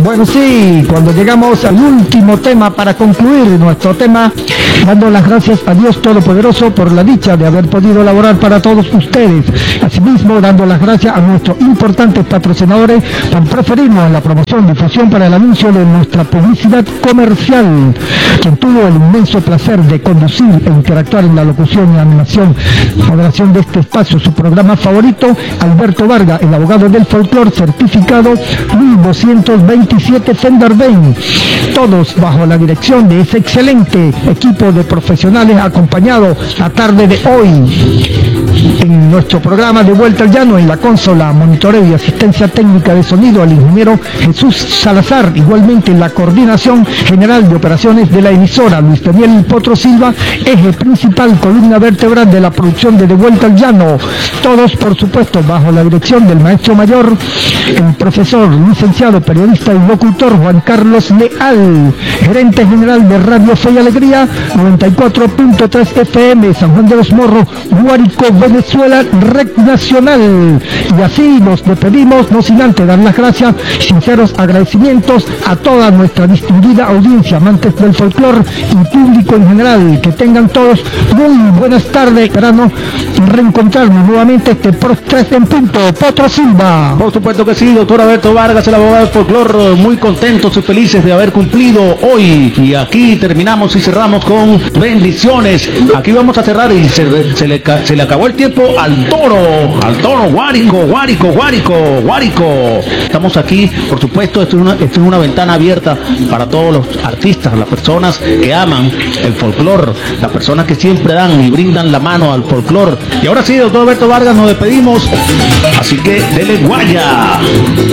Bueno, sí, cuando llegamos al último tema para concluir nuestro tema, dando las gracias a Dios Todopoderoso por la dicha de haber podido elaborar para todos ustedes. Asimismo, dando las gracias a nuestros importantes patrocinadores por preferirnos en la promoción, difusión para el anuncio de nuestra publicidad comercial. Quien tuvo el inmenso placer de conducir e interactuar en la locución y animación, moderación de este espacio, su programa favorito, Alberto Vargas, el abogado del folclore, certificado 1227 Fenderbain. Todos bajo la dirección de ese excelente equipo de profesionales, acompañado la tarde de hoy en nuestro programa De Vuelta al Llano, en la consola, monitoreo y asistencia técnica de sonido, al ingeniero Jesús Salazar, igualmente en la coordinación general de operaciones de la emisora, Luis Daniel Potro Silva, eje principal, columna vertebral de la producción de Vuelta al Llano. Todos, por supuesto, bajo la dirección del maestro mayor, el profesor, licenciado, periodista y locutor Juan Carlos Leal, gerente general de Radio Fe y Alegría, 94.3 FM, San Juan de los Morros, Guárico, Venezuela, Red Nacional. Y así nos despedimos, no sin antes dar las gracias, sinceros agradecimientos a toda nuestra distinguida audiencia, amantes del folclore y público en general. Que tengan todos muy buenas tardes, esperando reencontrarnos nuevamente este Pro 3 en punto. Potro Silva. Por supuesto que sí, doctor Alberto Vargas, el abogado del folclore, muy contentos y felices de haber cumplido hoy. Y aquí terminamos y cerramos con bendiciones. Aquí vamos a cerrar y se le acabó el tiempo al toro, Guárico. Estamos aquí, por supuesto, esto es una ventana abierta para todos los artistas, las personas que aman el folclore, las personas que siempre dan y brindan la mano al folclore. Y ahora sí, doctor Alberto Vargas, nos despedimos, así que dele guaya.